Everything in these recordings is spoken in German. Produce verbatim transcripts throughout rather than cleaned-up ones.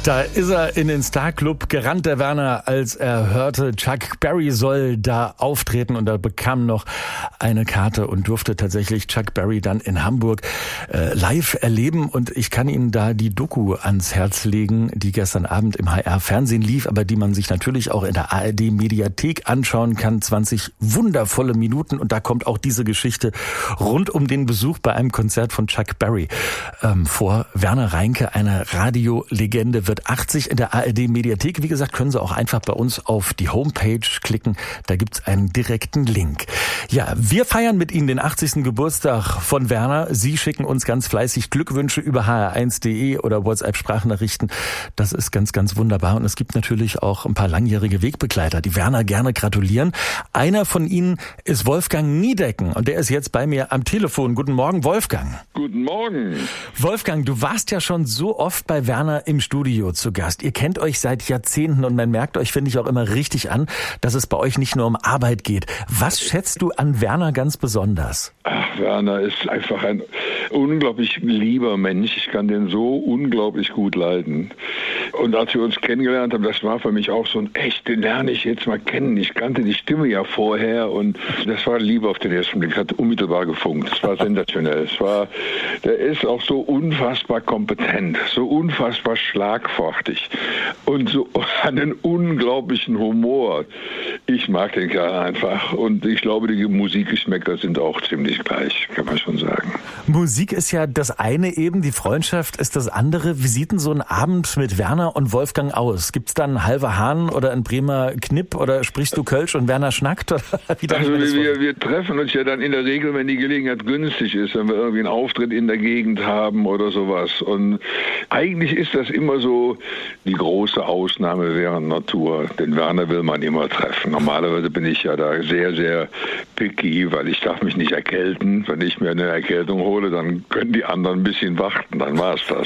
Da ist er in den Star-Club gerannt, der Werner, als er hörte, Chuck Berry soll da auftreten, und er bekam noch eine Karte und durfte tatsächlich Chuck Berry dann in Hamburg äh, live erleben. Und ich kann Ihnen da die Doku ans Herz legen, die gestern Abend im H R-Fernsehen lief, aber die man sich natürlich auch in der A R D-Mediathek anschauen kann. zwanzig wundervolle Minuten, und da kommt auch diese Geschichte rund um den Besuch bei einem Konzert von Chuck Berry ähm, vor. Werner Reinke, eine Radiolegende, wird achtzig in der A R D-Mediathek. Wie gesagt, können Sie auch einfach bei uns auf die Homepage klicken. Da gibt's einen direkten Link. Ja, wir feiern mit Ihnen den achtzigsten Geburtstag von Werner. Sie schicken uns ganz fleißig Glückwünsche über h r eins punkt d e oder WhatsApp-Sprachnachrichten. Das ist ganz, ganz wunderbar. Und es gibt natürlich auch ein paar langjährige Wegbegleiter, die Werner gerne gratulieren. Einer von ihnen ist Wolfgang Niedecken, und der ist jetzt bei mir am Telefon. Guten Morgen, Wolfgang. Guten Morgen. Wolfgang, du warst ja schon so oft bei Werner im Studio zu Gast. Ihr kennt euch seit Jahrzehnten, und man merkt euch, finde ich, auch immer richtig an, dass es bei euch nicht nur um Arbeit geht. Was schätzt du an Werner ganz besonders? Ach, Werner ist einfach ein unglaublich lieber Mensch. Ich kann den so unglaublich gut leiden. Und als wir uns kennengelernt haben, das war für mich auch so ein echt, den lerne ich jetzt mal kennen. Ich kannte die Stimme ja vorher, und das war Liebe auf den ersten Blick. Hat unmittelbar gefunkt. Es war sensationell. Es war, der ist auch so unfassbar kompetent, so unfassbar schlagfertig und so einen unglaublichen Humor. Ich mag den Kerl einfach, und ich glaube, die Musikgeschmäcker sind auch ziemlich gleich, kann man schon sagen. Musik ist ja das eine eben, die Freundschaft ist das andere. Wie sieht denn so ein Abend mit Werner und Wolfgang aus? Gibt's dann einen halber Hahn oder einen Bremer Knipp, oder sprichst du Kölsch und Werner schnackt? Oder wie also wir, wir treffen uns ja dann in der Regel, wenn die Gelegenheit günstig ist, wenn wir irgendwie einen Auftritt in der Gegend haben oder sowas. Und eigentlich ist das immer so die große Ausnahme während Natur. Den Werner will man immer treffen. Normalerweise bin ich ja da sehr, sehr picky, weil ich darf mich nicht erkälten. Wenn ich mir eine Erkältung hole, dann können die anderen ein bisschen warten, dann war's das.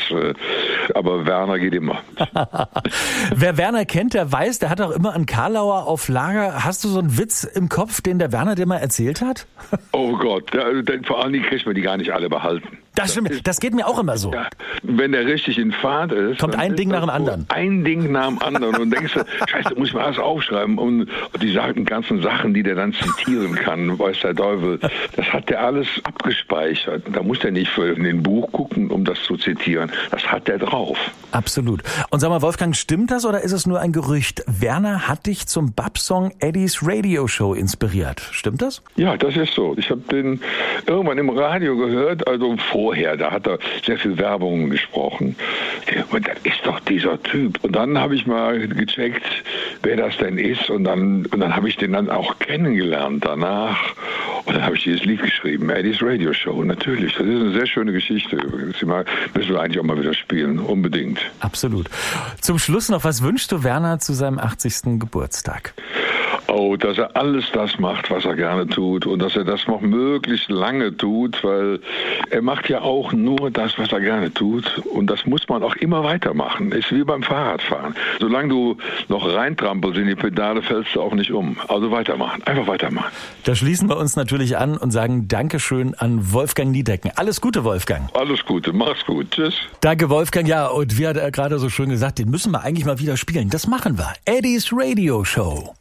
Aber Werner geht immer. Wer Werner kennt, der weiß, der hat auch immer einen Karlauer auf Lager. Hast du so einen Witz im Kopf, den der Werner dir mal erzählt hat? Oh Gott, der, der, vor allem kriegt man die gar nicht alle behalten. Das stimmt, das, das geht mir auch immer so. Ja, wenn der richtig in Fahrt ist, kommt ein Ding nach dem anderen. Ein Ding nach dem anderen, und denkst du, scheiße, muss ich mal alles aufschreiben, und, und die sagen, ganzen Sachen, die der dann zitieren kann, weiß der Teufel, das hat der alles abgespeichert. Da muss der nicht für in den Buch gucken, um das zu zitieren. Das hat der drauf. Absolut. Und sag mal, Wolfgang, stimmt das, oder ist es nur ein Gerücht? Werner hat dich zum Bab-Song Eddie's Radio Show inspiriert. Stimmt das? Ja, das ist so. Ich habe den irgendwann im Radio gehört, also vorher, da hat er sehr viel Werbung gesprochen. Und das ist doch dieser Typ. Und dann habe ich mal gecheckt, wer das denn ist, und dann, und dann habe ich den dann auch kennengelernt danach. Und dann habe ich dieses Lied geschrieben, Eddie's Radio Show, natürlich. Das ist eine sehr schöne Geschichte. Das müssen wir eigentlich auch mal wieder spielen, unbedingt. Absolut. Zum Schluss noch, was wünschst du Werner zu seinem achtzigsten Geburtstag? Oh, dass er alles das macht, was er gerne tut, und dass er das noch möglichst lange tut, weil er macht ja auch nur das, was er gerne tut, und das muss man auch immer weitermachen. Ist wie beim Fahrradfahren. Solange du noch reintrampelst in die Pedale, fällst du auch nicht um. Also weitermachen, einfach weitermachen. Da schließen wir uns natürlich an und sagen Dankeschön an Wolfgang Niedecken. Alles Gute, Wolfgang. Alles Gute, mach's gut, tschüss. Danke, Wolfgang. Ja, und wie hat er gerade so schön gesagt, den müssen wir eigentlich mal wieder spielen. Das machen wir. Eddie's Radio Show.